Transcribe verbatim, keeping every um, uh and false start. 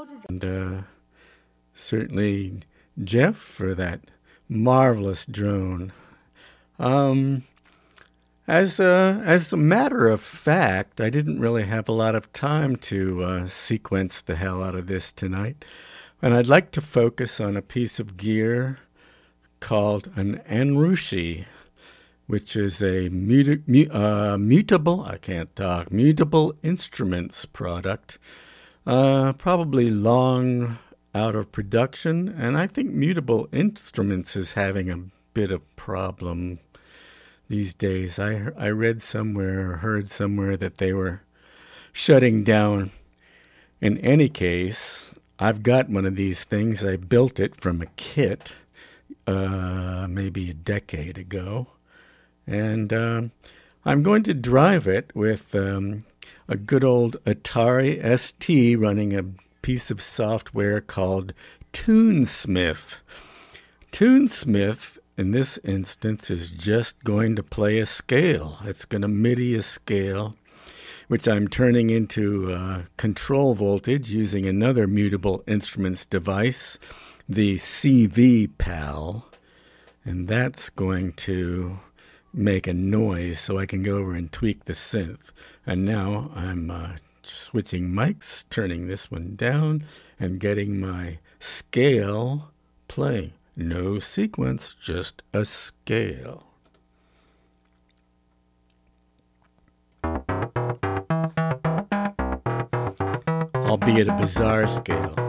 And uh, certainly Jeff for that marvelous drone. Um, as a, as a matter of fact, I didn't really have a lot of time to uh, sequence the hell out of this tonight. And I'd like to focus on a piece of gear called an Anrushi, which is a muta- mu- uh, mutable, I can't talk, mutable instruments product, uh, probably long out of production. And I think Mutable Instruments is having a bit of problem these days. I, I read somewhere, or heard somewhere that they were shutting down. In any case, I've got one of these things. I built it from a kit uh, maybe a decade ago. And um, I'm going to drive it with um, a good old Atari S T running a piece of software called Tunesmith. Tunesmith, in this instance, is just going to play a scale. It's going to MIDI a scale, which I'm turning into uh, control voltage using another Mutable Instruments device, the C V PAL. And that's going to make a noise so I can go over and tweak the synth. And now I'm uh, switching mics, turning this one down, and getting my scale playing. No sequence, just a scale. Albeit a bizarre scale.